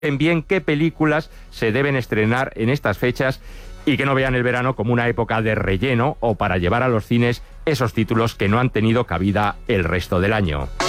bien qué películas se deben estrenar en estas fechas y que no vean el verano como una época de relleno o para llevar a los cines esos títulos que no han tenido cabida el resto del año.